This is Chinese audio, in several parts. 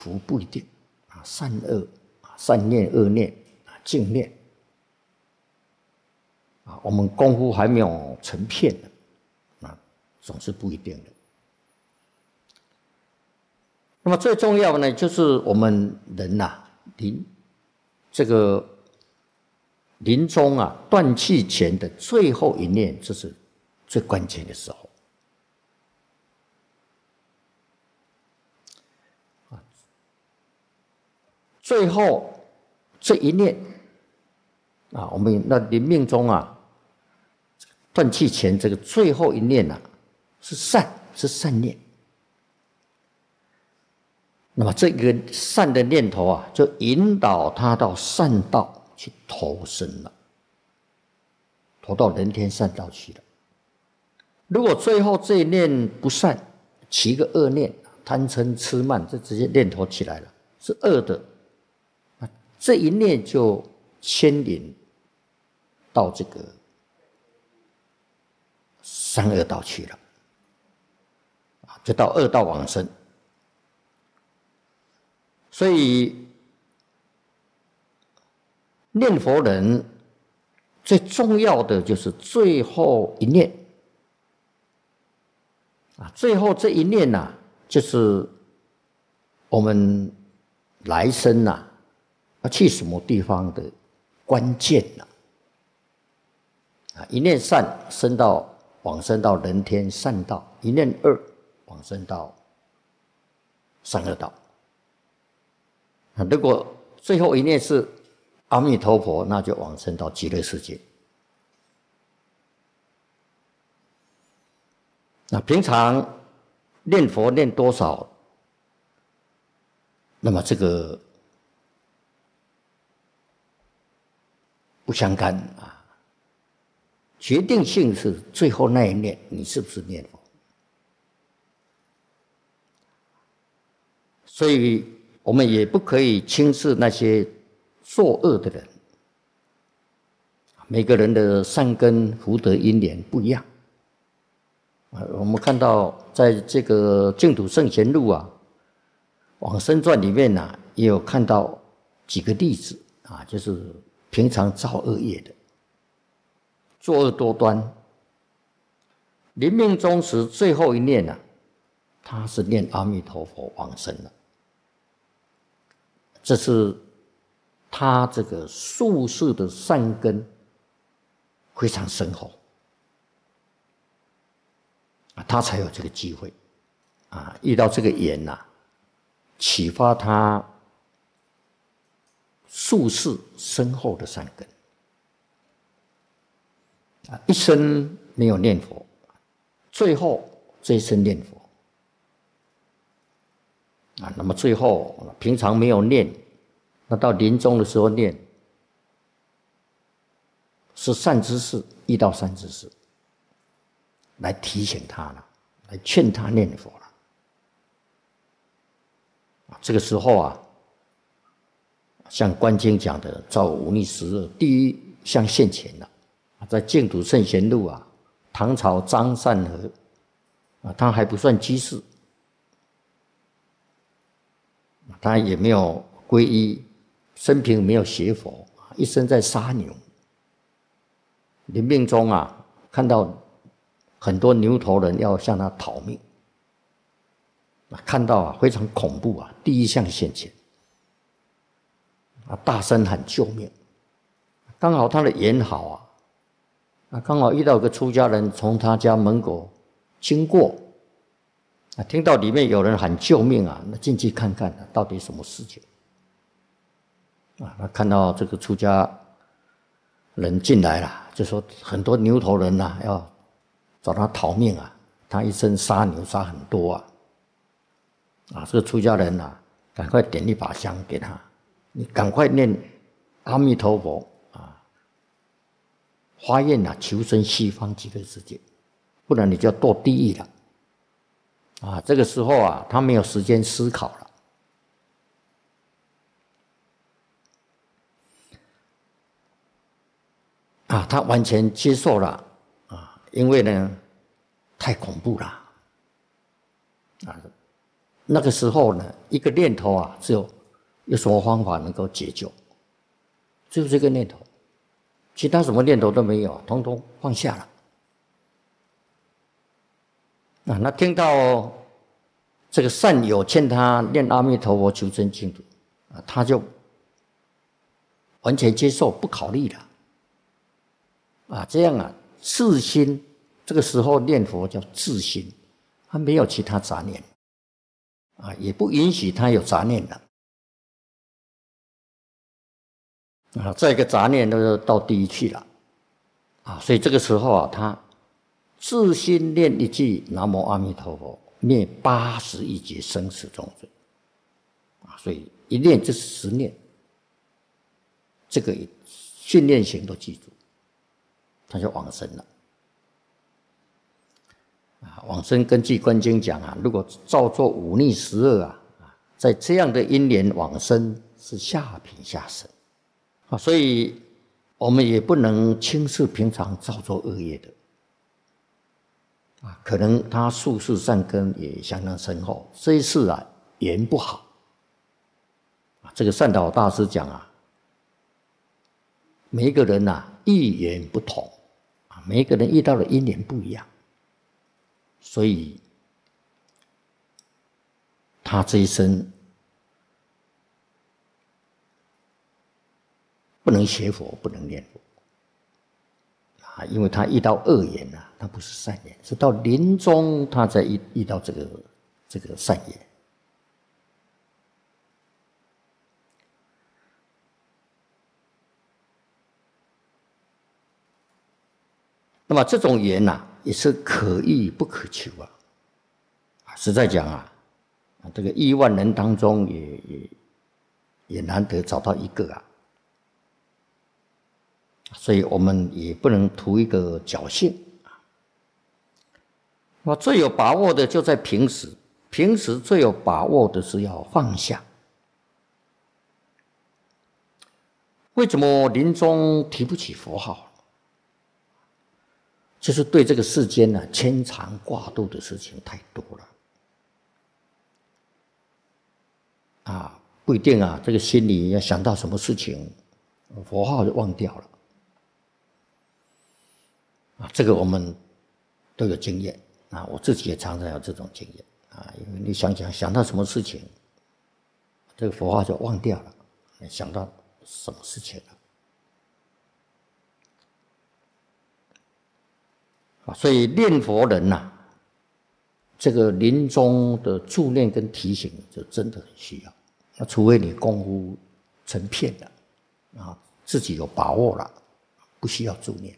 福不一定啊，善恶啊，善念恶念啊，净念啊，我们功夫还没有成片的啊，总是不一定的。那么最重要的呢，就是我们人呐，这个临终啊，断气前的最后一念，这是最关键的时候。最后这一念啊，我们那临命中啊，断气前这个最后一念啊，是善念。那么这个善的念头啊，就引导他到善道去投生了，投到人天善道去了。如果最后这一念不善，起一个恶念，贪嗔痴慢，这直接念头起来了，是恶的，这一念就牵引到这个三恶道去了，就到恶道往生。所以念佛人最重要的就是最后一念啊，最后这一念啊，就是我们来生啊要去什么地方的关键啊，一念善往生到人天善道，一念恶往生到三恶道。如果最后一念是阿弥陀佛，那就往生到极乐世界。那平常念佛念多少，那么这个不相干啊，决定性是最后那一念，你是不是念佛？所以我们也不可以轻视那些作恶的人，每个人的善根福德因缘不一样。我们看到在这个净土圣贤录啊，往生传里面啊，也有看到几个例子啊，就是平常造恶业的，作恶多端，临命终时最后一念啊，他是念阿弥陀佛往生了。这是他这个宿世的善根非常深厚啊，他才有这个机会啊，遇到这个缘呐，启发他宿世深厚的善根啊，一生没有念佛，最后这一生念佛。啊，那么最后平常没有念，那到临终的时候念，是善知识遇到善知识，来提醒他了，来劝他念佛了。这个时候啊，像观经讲的，造五逆十恶，第一项现前了。在净土圣贤录啊，唐朝张善和啊，他还不算居士。他也没有皈依，生平没有学佛，一生在杀牛。临命中啊，看到很多牛头人要向他讨命，看到啊非常恐怖啊，第一项现前啊，大声喊救命。刚好他的缘好啊，刚好遇到个出家人从他家门口经过。听到里面有人喊救命啊，那进去看看到底什么事情啊？他看到这个出家人进来了，就说很多牛头人啊要找他讨命啊，他一生杀牛杀很多啊，这个出家人啊，赶快点一把香给他，你赶快念阿弥陀佛啊，发愿啊求生西方极乐世界，不然你就要堕地狱了。啊，这个时候啊，他没有时间思考了。啊，他完全接受了啊，因为呢，太恐怖了。啊， 那个时候呢，一个念头啊，只有什么方法能够解救？只有这个念头，其他什么念头都没有，统统放下了。那听到这个善友劝他念阿弥陀佛求生净土，他就完全接受，不考虑了。这样啊，自心，这个时候念佛叫自心，他没有其他杂念，也不允许他有杂念了。再一个杂念都到地狱去了。所以这个时候啊，他自心念一句南无阿弥陀佛，灭80亿劫生死重罪。所以一念就是10念，这个训练型都记住，他就往生了。往生根据观经讲啊，如果照作五逆12在这样的因缘往生是下品下生。所以我们也不能轻视平常造作恶业的。可能他宿世善根也相当深厚，这一世缘不好。这个善导大师讲每一个人遇缘不同，每一个人遇到的因缘不一样，所以他这一生不能学佛，不能念佛。因为他遇到恶缘他不是善缘，是到临终他才遇到这个善缘。那么这种缘也是可遇不可求实在讲这个亿万人当中也难得找到一个所以我们也不能图一个侥幸。最有把握的就在平时，平时最有把握的是要放下。为什么临终提不起佛号？就是对这个世间牵肠挂肚的事情太多了。不一定这个心里要想到什么事情，佛号就忘掉了。这个我们都有经验我自己也常常有这种经验因为你想到什么事情，这个佛号就忘掉了，想到什么事情了。所以念佛人这个临终的助念跟提醒就真的很需要。除非你功夫成片了自己有把握了，不需要助念。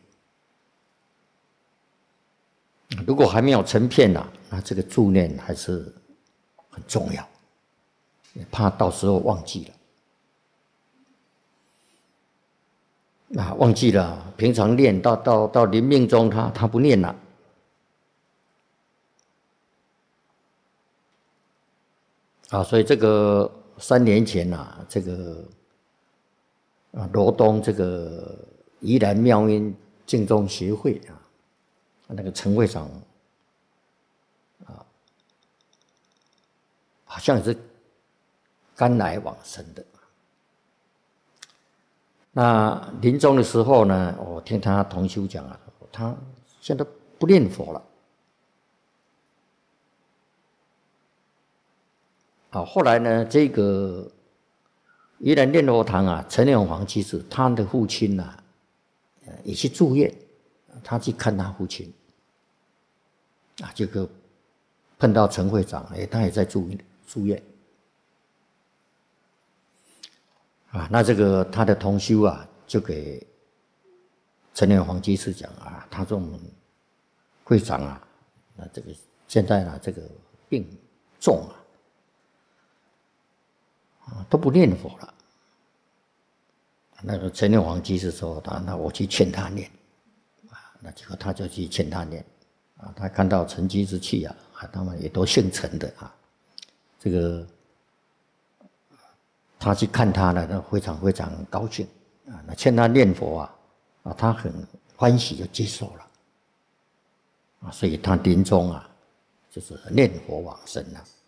如果还没有成片那这个助念还是很重要，怕到时候忘记了。忘记了，平常念到临命中他不念了。所以这个3年前这个罗东这个宜兰妙音净宗协会那个陈会长好像也是肝癌往生的。那临终的时候呢，我听他同修讲他现在不念佛了。后来呢，这个宜兰念佛堂陈永煌居士，他的父亲也去住院，他去看他父亲这个碰到陈会长，他也在住院那这个他的同修就给陈永煌居士讲他说我们会长那这个现在这个病重都不念佛了。那个陈永煌居士说那我去劝他念那结果他就去劝他念他看到陈居士去他们也都姓陈的这个他去看他了，那非常高兴那劝他念佛他很欢喜就接受了所以他临终就是念佛往生了。